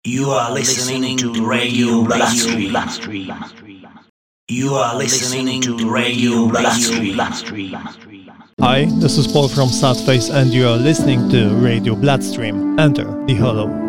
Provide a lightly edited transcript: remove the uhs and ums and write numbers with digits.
You are listening to Radio Bloodstream. You are listening to Radio Bloodstream. Hi, this is Paul from Sadface and you are listening to Radio Bloodstream. Enter the Hollow.